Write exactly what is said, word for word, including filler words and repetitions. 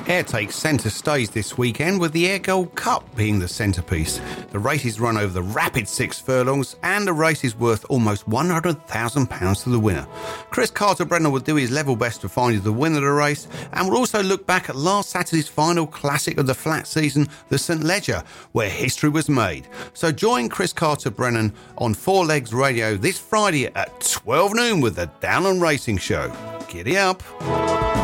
Ayr takes centre stage this weekend with the Ayr Gold Cup being the centrepiece. The race is run over the rapid six furlongs and the race is worth almost one hundred thousand pounds to the winner. Chris Carter-Brennan will do his level best to find you the winner of the race and will also look back at last Saturday's final classic of the flat season, the St Leger, where history was made. So join Chris Carter-Brennan on Four Legs Radio this Friday at twelve noon with the Downland Racing Show. Giddy up!